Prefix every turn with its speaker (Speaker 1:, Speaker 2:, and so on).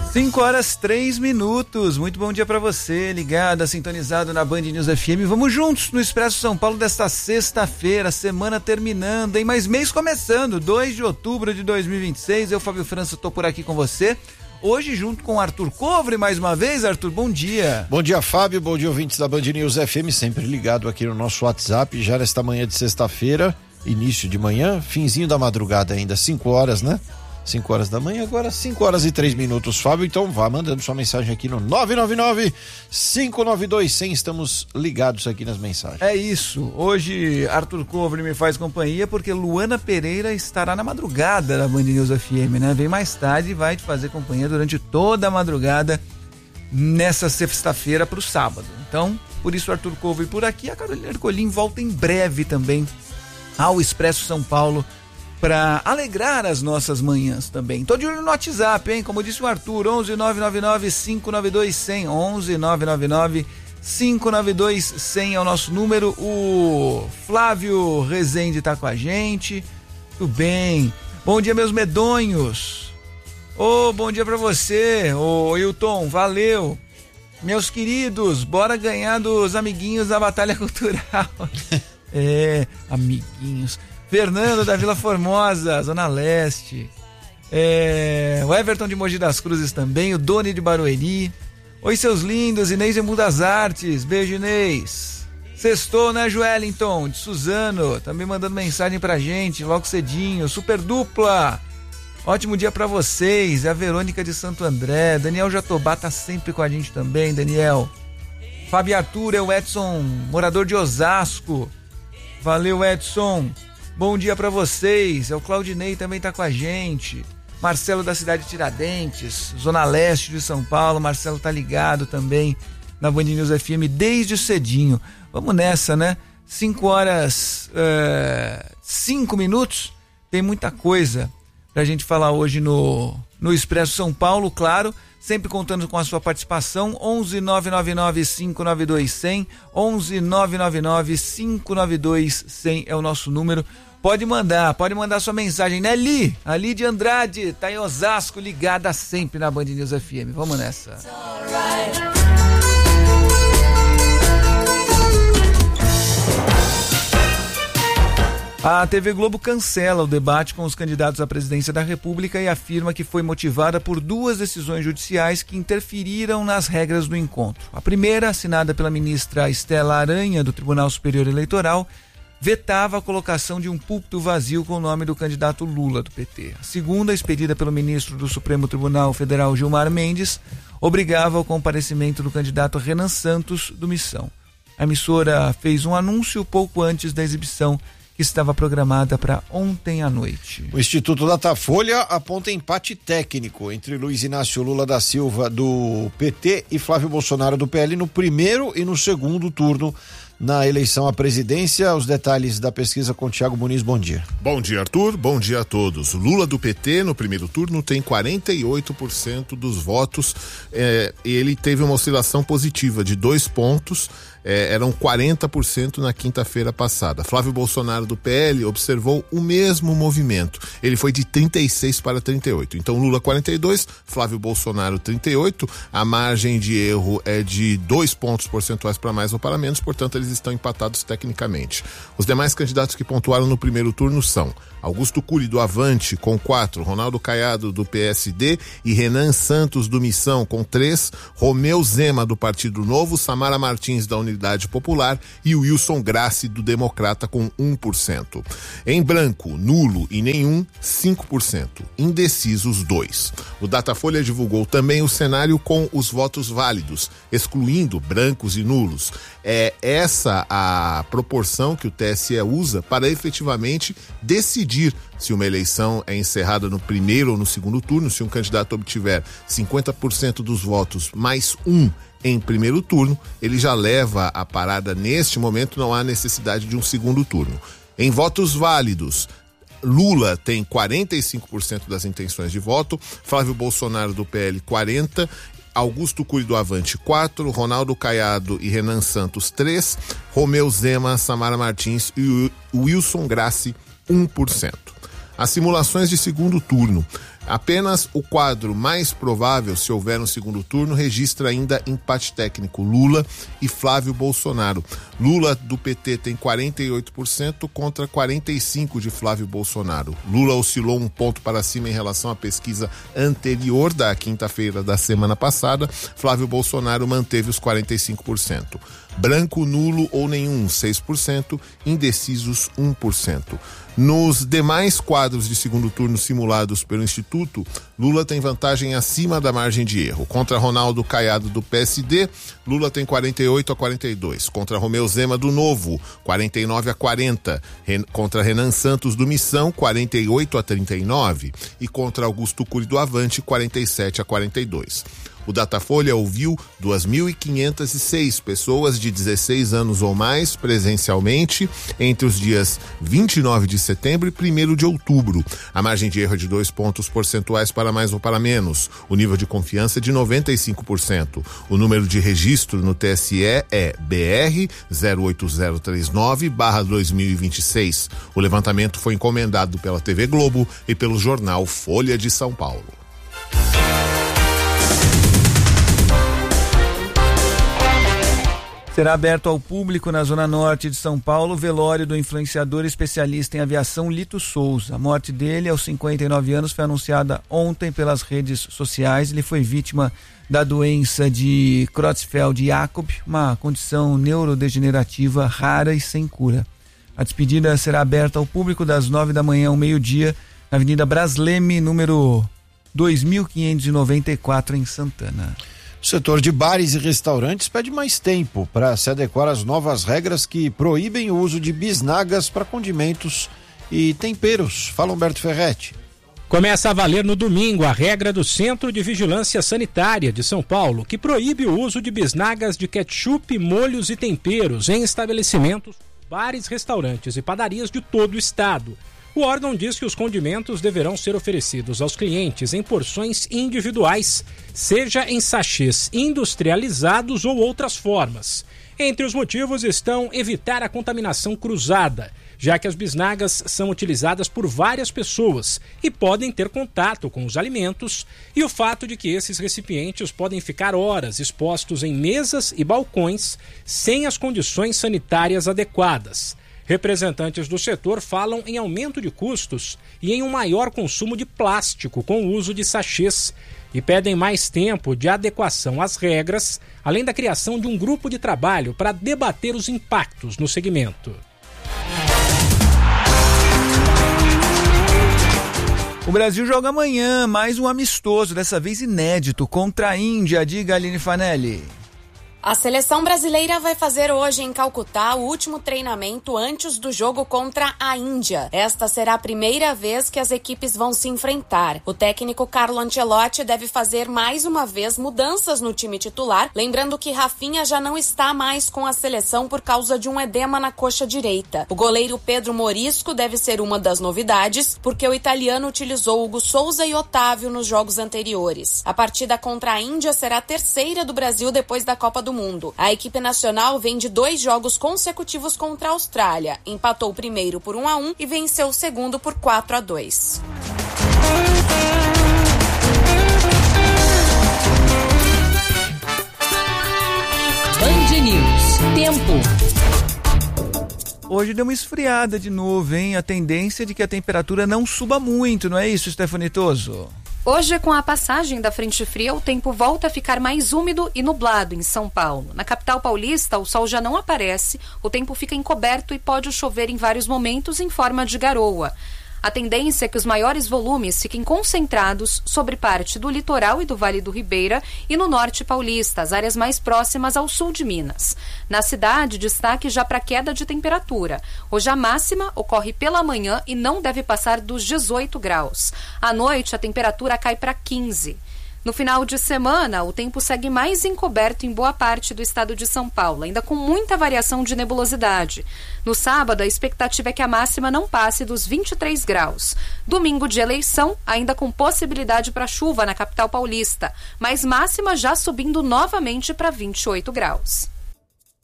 Speaker 1: 5h03. Muito bom dia para você, ligado, sintonizado na Band News FM. Vamos juntos no Expresso São Paulo desta sexta-feira, semana terminando, hein? Mas mês começando, 2 de outubro de 2026. Eu, Fábio França, tô por aqui com você. Hoje junto com Arthur Covre, mais uma vez. Arthur, bom dia.
Speaker 2: Bom dia, Fábio, bom dia, ouvintes da Band News FM, sempre ligado aqui no nosso WhatsApp, já nesta manhã de sexta-feira, início de manhã, finzinho da madrugada ainda, 5 horas, né? 5 horas da manhã, agora 5h03, Fábio, então vá mandando sua mensagem aqui no 999-592-100, estamos ligados aqui nas mensagens.
Speaker 1: É isso, hoje Arthur Covre me faz companhia porque Luana Pereira estará na madrugada da Band News FM, né? Vem mais tarde e vai te fazer companhia durante toda a madrugada nessa sexta-feira pro sábado. Então, por isso Arthur Covre por aqui, a Carolina Ercolim volta em breve também ao Expresso São Paulo para alegrar as nossas manhãs também. Tô de olho no WhatsApp, hein? Como disse o Arthur, 11-999-592-100, 11-999-592-100 é o nosso número. O Flávio Rezende tá com a gente. Tudo bem. Bom dia, meus medonhos. Bom dia pra você, Hilton, valeu. Meus queridos, bora ganhar dos amiguinhos da Batalha Cultural. Amiguinhos. Fernando da Vila Formosa, Zona Leste. O Everton de Mogi das Cruzes também, o Doni de Barueri. Oi, seus lindos, Inês de Mudas Artes, beijo, Inês. Sextou, né, Joelinton, de Suzano, também mandando mensagem pra gente, logo cedinho. Super dupla, ótimo dia pra vocês. A Verônica de Santo André, Daniel Jatobá tá sempre com a gente também, Daniel. Fábio Arthur, é o Edson, morador de Osasco. Valeu, Edson. Bom dia pra vocês, o Claudinei também tá com a gente, Marcelo da cidade de Tiradentes, Zona Leste de São Paulo, Marcelo tá ligado também na Band News FM desde cedinho. Vamos nessa, né? 5h05, tem muita coisa pra gente falar hoje no Expresso São Paulo, claro, sempre contando com a sua participação. 11-999-592-100, 11-999-592-100 é o nosso número. Pode mandar sua mensagem, né, Li? A Li de Andrade tá em Osasco, ligada sempre na Band News FM. Vamos nessa. A TV Globo cancela o debate com os candidatos à presidência da República e afirma que foi motivada por 2 decisões judiciais que interferiram nas regras do encontro. A primeira, assinada pela ministra Estela Aranha, do Tribunal Superior Eleitoral, vetava a colocação de um púlpito vazio com o nome do candidato Lula, do PT. A segunda, expedida pelo ministro do Supremo Tribunal Federal, Gilmar Mendes, obrigava ao comparecimento do candidato Renan Santos, do Missão. A emissora fez um anúncio pouco antes da exibição, que estava programada para ontem à noite.
Speaker 2: O Instituto Datafolha aponta empate técnico entre Luiz Inácio Lula da Silva, do PT, e Flávio Bolsonaro, do PL, no primeiro e no segundo turno na eleição à presidência. Os detalhes da pesquisa com Thiago Muniz. Bom dia.
Speaker 3: Bom dia, Arthur. Bom dia a todos. Lula do PT no primeiro turno tem 48% dos votos. Ele teve uma oscilação positiva de 2 pontos. Eram 40% na quinta-feira passada. Flávio Bolsonaro do PL observou o mesmo movimento. Ele foi de 36 para 38. Então Lula 42, Flávio Bolsonaro 38. A margem de erro é de 2 pontos percentuais para mais ou para menos, portanto eles estão empatados tecnicamente. Os demais candidatos que pontuaram no primeiro turno são Augusto Cury do Avante com 4, Ronaldo Caiado do PSD e Renan Santos do Missão com 3, Romeu Zema do Partido Novo, Samara Martins da Unidade Popular e Wilson Grassi do Democrata com 1%. Em branco, nulo e nenhum, 5%. Indecisos, 2%. O Datafolha divulgou também o cenário com os votos válidos, excluindo brancos e nulos. É essa a proporção que o TSE usa para efetivamente decidir se uma eleição é encerrada no primeiro ou no segundo turno. Se um candidato obtiver 50% dos votos mais 1 em primeiro turno, ele já leva a parada. Neste momento não há necessidade de um segundo turno. Em votos válidos, Lula tem 45% das intenções de voto, Flávio Bolsonaro do PL 40%, Augusto Cury do Avante 4, Ronaldo Caiado e Renan Santos 3, Romeu Zema, Samara Martins e Wilson Grassi 1%. As simulações de segundo turno. Apenas o quadro mais provável, se houver um segundo turno, registra ainda empate técnico: Lula e Flávio Bolsonaro. Lula do PT tem 48% contra 45% de Flávio Bolsonaro. Lula oscilou um ponto para cima em relação à pesquisa anterior da quinta-feira da semana passada. Flávio Bolsonaro manteve os 45%. Branco, nulo ou nenhum, 6%. Indecisos, 1%. Nos demais quadros de segundo turno simulados pelo Instituto, Lula tem vantagem acima da margem de erro. Contra Ronaldo Caiado do PSD, Lula tem 48-42. Contra Romeu Zema do Novo, 49-40. Contra Renan Santos do Missão, 48-39. E contra Augusto Cury do Avante, 47-42. O Datafolha ouviu 2.506 pessoas de 16 anos ou mais presencialmente entre os dias 29 de setembro e 1º de outubro. A margem de erro é de 2 pontos percentuais para mais ou para menos. O nível de confiança é de 95%. O número de registro no TSE é BR 08039/2026. O levantamento foi encomendado pela TV Globo e pelo jornal Folha de São Paulo.
Speaker 1: Será aberto ao público na Zona Norte de São Paulo o velório do influenciador especialista em aviação Lito Souza. A morte dele, aos 59 anos, foi anunciada ontem pelas redes sociais. Ele foi vítima da doença de Creutzfeldt-Jakob, uma condição neurodegenerativa rara e sem cura. A despedida será aberta ao público das 9 da manhã ao meio-dia, na Avenida Brasleme, número 2594, em Santana.
Speaker 2: O setor de bares e restaurantes pede mais tempo para se adequar às novas regras que proíbem o uso de bisnagas para condimentos e temperos. Fala, Humberto Ferretti.
Speaker 4: Começa a valer no domingo a regra do Centro de Vigilância Sanitária de São Paulo, que proíbe o uso de bisnagas de ketchup, molhos e temperos em estabelecimentos, bares, restaurantes e padarias de todo o estado. O órgão diz que os condimentos deverão ser oferecidos aos clientes em porções individuais, seja em sachês industrializados ou outras formas. Entre os motivos estão evitar a contaminação cruzada, já que as bisnagas são utilizadas por várias pessoas e podem ter contato com os alimentos, e o fato de que esses recipientes podem ficar horas expostos em mesas e balcões sem as condições sanitárias adequadas. Representantes do setor falam em aumento de custos e em um maior consumo de plástico com o uso de sachês e pedem mais tempo de adequação às regras, além da criação de um grupo de trabalho para debater os impactos no segmento.
Speaker 1: O Brasil joga amanhã mais um amistoso, dessa vez inédito, contra a Índia. Diga, Aline Fanelli.
Speaker 5: A seleção brasileira vai fazer hoje em Calcutá o último treinamento antes do jogo contra a Índia. Esta será a primeira vez que as equipes vão se enfrentar. O técnico Carlo Ancelotti deve fazer mais uma vez mudanças no time titular, lembrando que Rafinha já não está mais com a seleção por causa de um edema na coxa direita. O goleiro Pedro Morisco deve ser uma das novidades, porque o italiano utilizou Hugo Souza e Otávio nos jogos anteriores. A partida contra a Índia será a terceira do Brasil depois da Copa do Mundo. A equipe nacional vem de 2 jogos consecutivos contra a Austrália. Empatou o primeiro por 1-1 e venceu o segundo por 4-2.
Speaker 6: Band News. Tempo.
Speaker 1: Hoje deu uma esfriada de novo, hein? A tendência é de que a temperatura não suba muito, não é isso, Stefanitoso?
Speaker 7: Hoje, com a passagem da frente fria, o tempo volta a ficar mais úmido e nublado em São Paulo. Na capital paulista, o sol já não aparece, o tempo fica encoberto e pode chover em vários momentos em forma de garoa. A tendência é que os maiores volumes fiquem concentrados sobre parte do litoral e do Vale do Ribeira e no norte paulista, as áreas mais próximas ao sul de Minas. Na cidade, destaque já para a queda de temperatura. Hoje a máxima ocorre pela manhã e não deve passar dos 18 graus. À noite, a temperatura cai para 15. No final de semana, o tempo segue mais encoberto em boa parte do estado de São Paulo, ainda com muita variação de nebulosidade. No sábado, a expectativa é que a máxima não passe dos 23 graus. Domingo de eleição, ainda com possibilidade para chuva na capital paulista, mas máxima já subindo novamente para 28 graus.